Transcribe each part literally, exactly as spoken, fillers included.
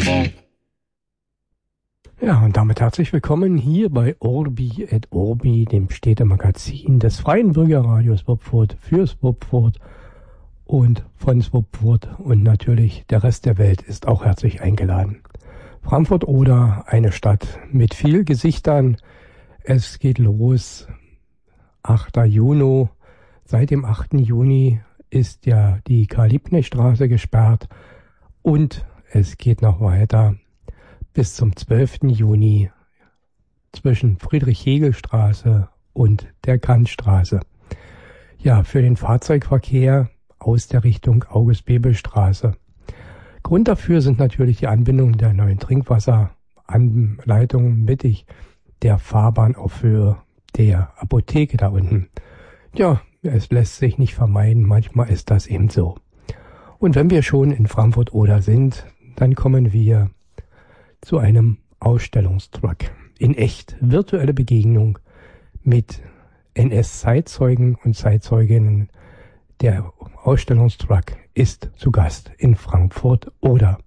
Ja, und damit herzlich willkommen hier bei Orbi et Orbi, dem Städtemagazin des Freien Bürgerradios Swupfurt für Swupfurt und von Swupfurt, und natürlich der Rest der Welt ist auch herzlich eingeladen. Frankfurt-Oder, eine Stadt mit viel Gesichtern. Es geht los, achter Juni. Seit dem achten Juni ist ja die Karl-Liebknecht-Straße gesperrt und es geht noch weiter bis zum zwölften Juni zwischen Friedrich-Hegel-Straße und der Kantstraße. Ja, für den Fahrzeugverkehr aus der Richtung August-Bebel-Straße. Grund dafür sind natürlich die Anbindung der neuen Trinkwasseranleitung mittig der Fahrbahn auf Höhe der Apotheke da unten. Ja, es lässt sich nicht vermeiden, manchmal ist das eben so. Und wenn wir schon in Frankfurt-Oder sind, dann kommen wir zu einem Ausstellungstruck. In echt virtuelle Begegnung mit N S-Zeitzeugen und Zeitzeuginnen. Der Ausstellungstruck ist zu Gast in Frankfurt-Oder.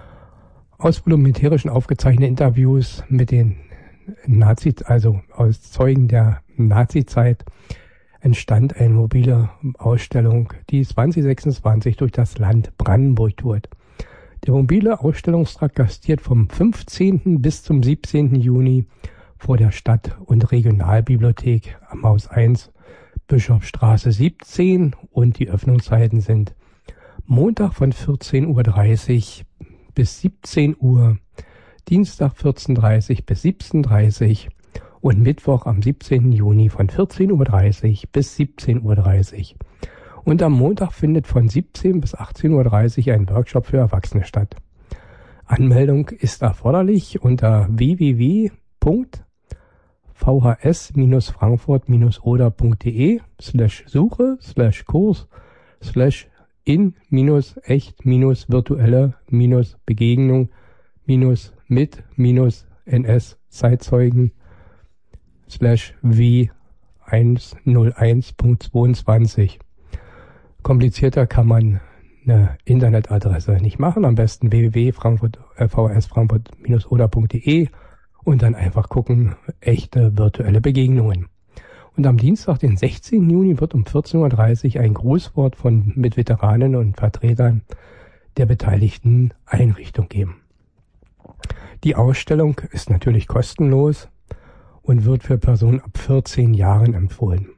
Aus volumärischen aufgezeichneten Interviews mit den Nazi, also aus Zeugen der Nazizeit, entstand eine mobile Ausstellung, die zwanzig sechsundzwanzig durch das Land Brandenburg tourt. Der mobile Ausstellungstrakt gastiert vom fünfzehnten bis zum siebzehnten Juni vor der Stadt- und Regionalbibliothek am Haus eins, Bischofsstraße siebzehn, und die Öffnungszeiten sind Montag von vierzehn Uhr dreißig bis siebzehn Uhr, Dienstag vierzehn Uhr dreißig bis siebzehn Uhr dreißig und Mittwoch am siebzehnten Juni von vierzehn Uhr dreißig bis siebzehn Uhr dreißig. Und am Montag findet von siebzehn bis achtzehn Uhr dreißig ein Workshop für Erwachsene statt. Anmeldung ist erforderlich unter w w w punkt v h s frankfurt oder punkt d e slash suche slash kurs slash in minus echt minus virtuelle minus Begegnung minus mit minus N S Zeitzeugen slash w hunderteins Punkt zweiundzwanzig. Komplizierter kann man eine Internetadresse nicht machen. Am besten w w w punkt v h s frankfurt oder punkt d e und dann einfach gucken, echte virtuelle Begegnungen. Und am Dienstag, den sechzehnten Juni, wird um vierzehn Uhr dreißig ein Grußwort von mit Veteranen und Vertretern der beteiligten Einrichtung geben. Die Ausstellung ist natürlich kostenlos und wird für Personen ab vierzehn Jahren empfohlen.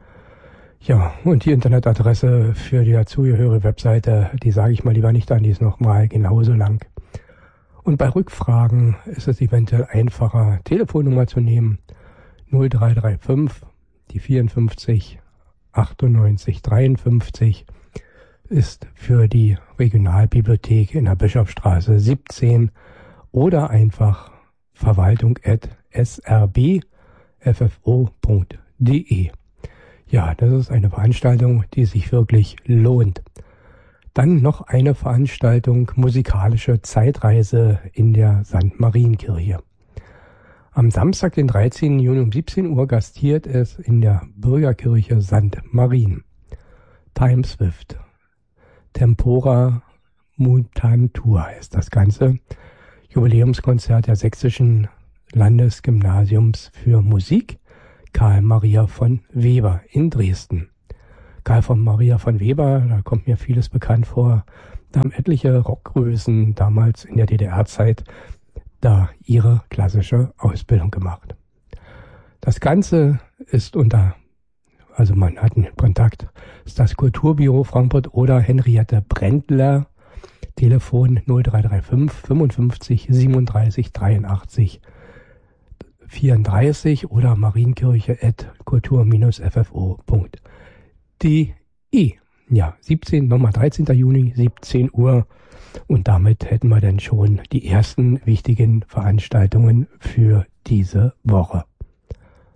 Ja, und die Internetadresse für die dazugehörige Webseite, die sage ich mal lieber nicht an, die ist nochmal genauso lang. Und bei Rückfragen ist es eventuell einfacher, Telefonnummer zu nehmen. null drei drei fünf, die vierundfünfzig, achtundneunzig, dreiundfünfzig ist für die Regionalbibliothek in der Bischofsstraße siebzehn oder einfach verwaltung at s r b f f o punkt d e. Ja, das ist eine Veranstaltung, die sich wirklich lohnt. Dann noch eine Veranstaltung, musikalische Zeitreise in der Sankt Marienkirche. Am Samstag, den dreizehnten Juni um siebzehn Uhr gastiert es in der Bürgerkirche Sankt Marien. Time Swift. Tempora Mutantur ist das Ganze. Jubiläumskonzert der Sächsischen Landesgymnasiums für Musik Karl Maria von Weber in Dresden. Karl von Maria von Weber, da kommt mir vieles bekannt vor. Da haben etliche Rockgrößen damals in der D D R-Zeit da ihre klassische Ausbildung gemacht. Das Ganze ist unter, also man hat einen Kontakt, ist das Kulturbüro Frankfurt oder Henriette Brändler, Telefon null drei drei fünf, fünfundfünfzig, siebenunddreißig, dreiundachtzig, vierunddreißig oder marienkirche at kultur f f o punkt d e. Ja, siebzehn, nochmal dreizehnten Juni, siebzehn Uhr. Und damit hätten wir dann schon die ersten wichtigen Veranstaltungen für diese Woche.